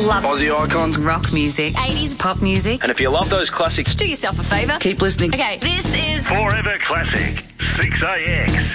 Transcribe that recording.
love Aussie icons, rock music, 80s pop music. and if you love those classics, Do yourself a favour. keep listening. Okay, this is Forever Classic 6AX.